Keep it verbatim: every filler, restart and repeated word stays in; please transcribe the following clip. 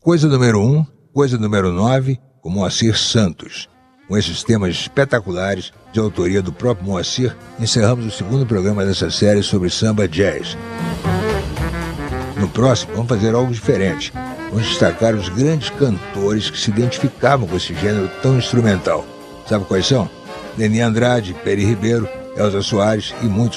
Coisa número um, Coisa número nove, com Moacir Santos. Com esses temas espetaculares, de autoria do próprio Moacir, encerramos o segundo programa dessa série sobre samba jazz. No próximo, vamos fazer algo diferente. Vamos destacar os grandes cantores que se identificavam com esse gênero tão instrumental. Sabe quais são? Nenê Andrade, Peri Ribeiro, Elza Soares e muitos